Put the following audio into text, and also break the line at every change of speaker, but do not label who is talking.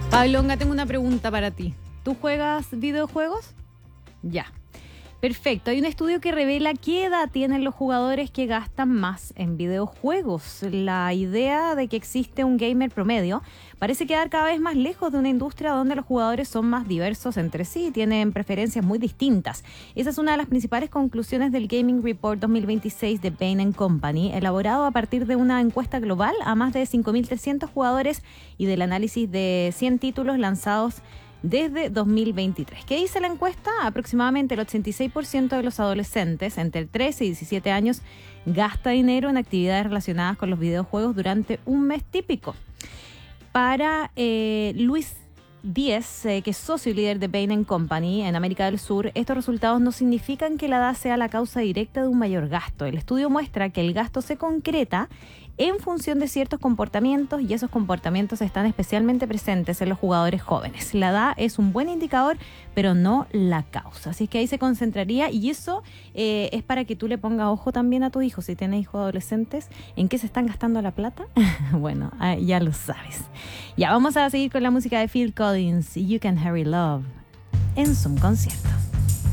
Pablonga, tengo una pregunta para ti. ¿Tú juegas videojuegos? Ya. Perfecto. Hay un estudio que revela qué edad tienen los jugadores que gastan más en videojuegos. La idea de que existe un gamer promedio parece quedar cada vez más lejos de una industria donde los jugadores son más diversos entre sí y tienen preferencias muy distintas. Esa es una de las principales conclusiones del Gaming Report 2026 de Bain & Company, elaborado a partir de una encuesta global a más de 5.300 jugadores y del análisis de 100 títulos lanzados desde 2023. ¿Qué dice la encuesta? Aproximadamente el 86% de los adolescentes entre 13 y 17 años gasta dinero en actividades relacionadas con los videojuegos durante un mes típico. Para Luis Díez, que es socio y líder de Bain & Company en América del Sur, estos resultados no significan que la edad sea la causa directa de un mayor gasto. El estudio muestra que el gasto se concreta en función de ciertos comportamientos y esos comportamientos están especialmente presentes en los jugadores jóvenes. La edad es un buen indicador, pero no la causa. Así que ahí se concentraría y eso es para que tú le pongas ojo también a tu hijo. Si tienes hijos adolescentes, ¿en qué se están gastando la plata? Bueno, ya lo sabes. Ya vamos a seguir con la música de Phil Collins, You Can Hurry Love, en Zoom Concierto.